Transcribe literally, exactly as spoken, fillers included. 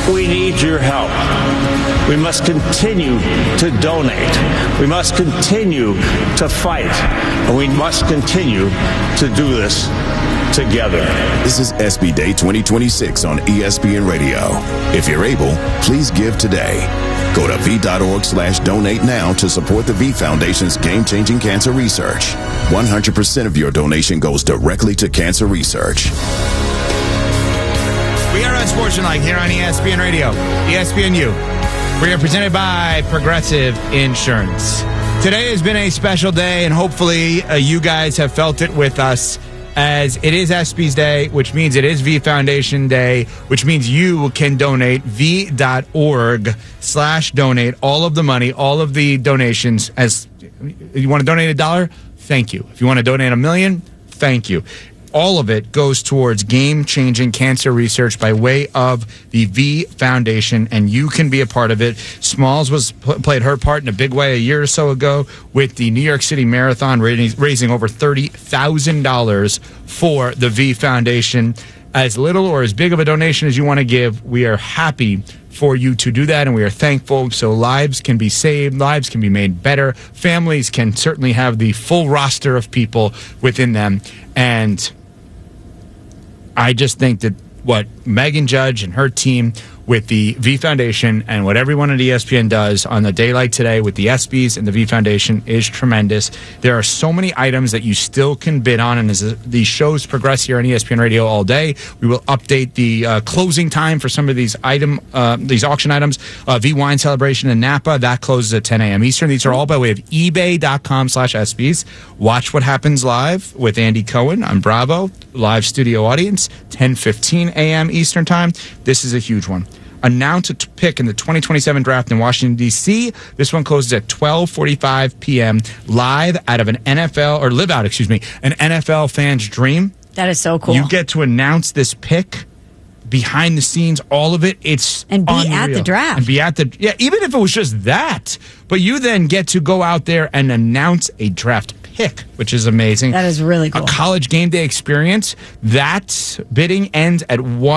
We need your help. We must continue to donate. We must continue to fight. And we must continue to do this together. This is S B Day twenty twenty-six on E S P N Radio. If you're able, please give today. Go to V.org slash donate now to support the V Foundation's game-changing cancer research. one hundred percent of your donation goes directly to cancer research. We are Unsportsmanlike here on E S P N Radio, E S P N U. We are presented by Progressive Insurance. Today has been a special day, and hopefully uh, you guys have felt it with us, as it is ESPYs Day, which means it is V Foundation Day, which means you can donate V.org slash donate all of the money, all of the donations. As you want to donate a dollar, thank you. If you want to donate a million, thank you. All of it goes towards game-changing cancer research by way of the V Foundation, and you can be a part of it. Smalls was played her part in a big way a year or so ago with the New York City Marathon, raising, raising over thirty thousand dollars for the V Foundation. As little or as big of a donation as you want to give, we are happy for you to do that, and we are thankful. So lives can be saved, lives can be made better, families can certainly have the full roster of people within them, and I just think that what Megan Judge and her team with the V Foundation and what everyone at E S P N does on a day like today with the ESPYs and the V Foundation is tremendous. There are so many items that you still can bid on, and as the shows progress here on E S P N Radio all day, we will update the uh, closing time for some of these item, uh, these auction items. Uh, V Wine Celebration in Napa, that closes at ten a.m. Eastern. These are all by way of ebay.com slash ESPYs. Watch what happens live with Andy Cohen on Bravo, live studio audience, ten fifteen a.m. Eastern time. This is a huge one. Announce a pick in the twenty twenty-seven draft in Washington, D C. This one closes at twelve forty-five p.m. live out of an N F L, or live out, excuse me, an N F L fan's dream. That is so cool. You get to announce this pick behind the scenes, all of it. It's and be unreal. at the draft. And be at the, yeah, even if it was just that. But you then get to go out there and announce a draft pick, which is amazing. That is really cool. A college game day experience. That bidding ends at one.